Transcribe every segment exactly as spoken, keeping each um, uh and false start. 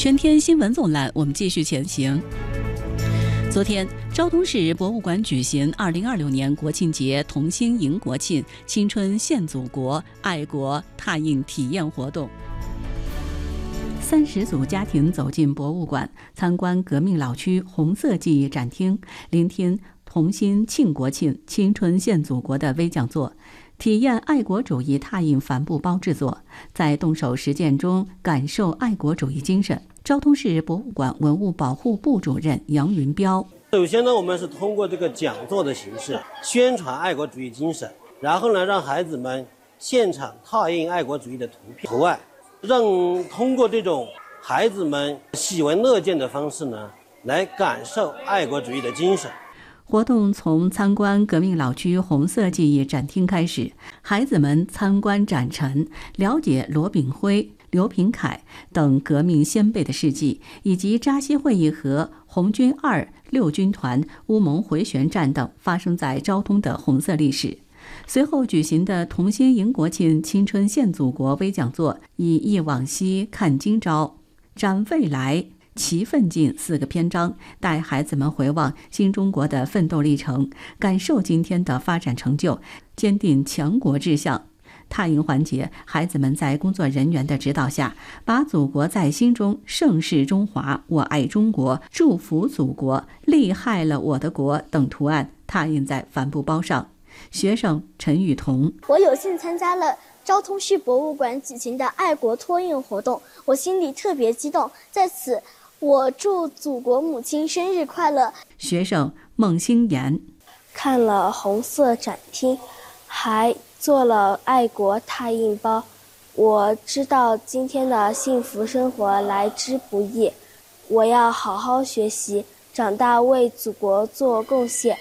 全天新闻总览，我们继续前行。昨天，昭通市博物馆举行二零二六年国庆节同心迎国庆、青春献祖国、爱国拓印体验活动。三十组家庭走进博物馆，参观革命老区红色记忆展厅，聆听同心庆国庆、青春献祖国的微讲座，体验爱国主义拓印帆布包制作，在动手实践中感受爱国主义精神。昭通市博物馆文物保护部主任杨云彪： 首先呢，我们是通过这个讲座的形式宣传爱国主义精神，然后呢，让孩子们现场拓印爱国主义的图片图案，让通过这种孩子们喜闻乐见的方式呢，来感受爱国主义的精神。 活动从参观革命老区红色记忆展厅开始，孩子们参观展陈，了解罗炳辉、刘平凯等革命先辈的事迹，以及扎西会议和红军二六军团乌蒙回旋战等发生在昭通的红色历史。随后举行的同心迎国庆、青春献祖国微讲座，以忆往昔、看今朝、展未来、齐奋进四个篇章，带孩子们回望新中国的奋斗历程，感受今天的发展成就，坚定强国志向。拓印环节，孩子们在工作人员的指导下，把祖国在心中、盛世中华、我爱中国、祝福祖国、厉害了我的国等图案拓印在帆布包上。学生陈雨桐： 我有幸参加了昭通市博物馆举行的爱国拓印活动，我心里特别激动，在此我祝祖国母亲生日快乐。 学生孟星妍： 看了红色展厅，还做了爱国拓印包，我知道今天的幸福生活来之不易，我要好好学习，长大为祖国做贡献。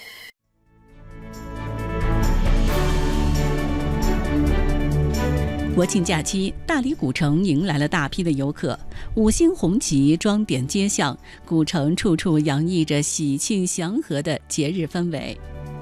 国庆假期，大理古城迎来了大批的游客，五星红旗装点街巷，古城处处洋溢着喜庆祥和的节日氛围。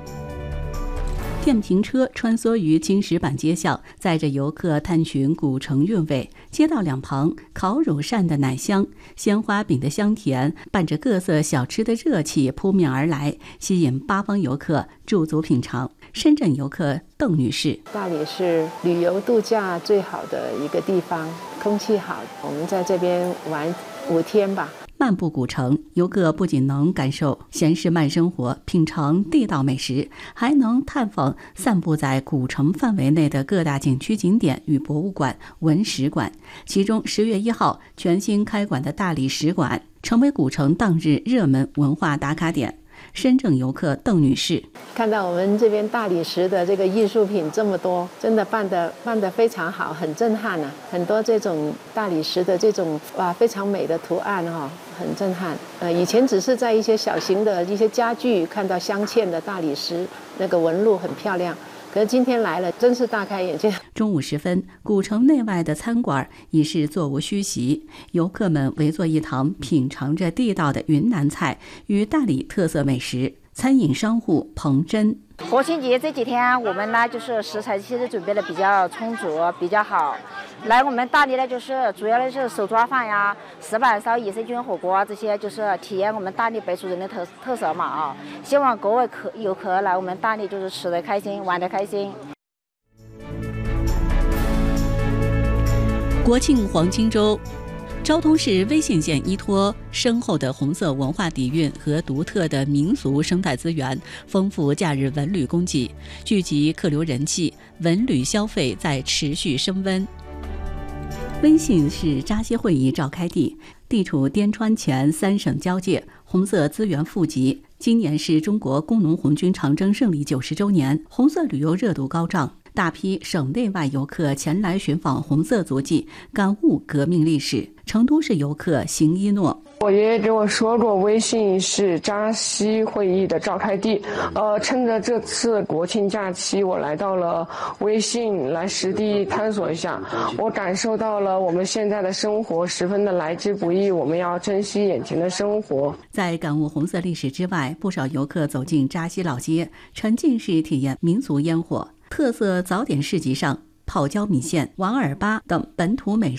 电瓶车穿梭于青石板街巷，载着游客探寻古城韵味。街道两旁，烤乳扇的奶香、鲜花饼的香甜，伴着各色小吃的热气扑面而来，吸引八方游客驻足品尝。深圳游客邓女士： 大理是旅游度假最好的一个地方，空气好，我们在这边玩五天吧。 漫步古城，游客不仅能感受闲适慢生活，品尝地道美食，还能探访散布在古城范围内的各大景区景点与博物馆、文史馆。其中十月一号全新开馆的大理石馆成为古城当日热门文化打卡点。深圳游客邓女士： 看到我们这边大理石的这个艺术品这么多，真的办得办得非常好，很震撼啊！很多这种大理石的这种哇非常美的图案哈、哦，很震撼。呃，以前只是在一些小型的一些家具看到镶嵌的大理石，那个纹路很漂亮。可是今天来了，真是大开眼界。 中午时分，古城内外的餐馆已是座无虚席，游客们围坐一堂，品尝着地道的云南菜与大理特色美食。餐饮商户彭真： 国庆节这几天，我们呢就是食材其实准备的比较充足，比较好。来我们大理呢，就是主要的是手抓饭呀、石板烧、野生菌火锅啊，这些就是体验我们大理北族人的特特色嘛啊！希望各位客游客来我们大理就是吃得开心，玩得开心。 国庆黄金周。昭通市威信县依托深厚的红色文化底蕴和独特的民俗生态资源，丰富假日文旅供给，聚集客流人气，文旅消费在持续升温。威信是扎西会议召开地，地处滇川黔三省交界，红色资源富集。今年是中国工农红军长征胜利九十周年，红色旅游热度高涨，大批省内外游客前来寻访红色足迹，感悟革命历史。成都市游客邢一诺： 我爷爷给我说过，威信是扎西会议的召开地。呃，趁着这次国庆假期，我来到了威信，来实地探索一下。我感受到了我们现在的生活十分的来之不易，我们要珍惜眼前的生活。 在感悟红色历史之外，不少游客走进扎西老街，沉浸式体验民俗烟火、特色早点市集上泡椒米线、王耳巴等本土美食。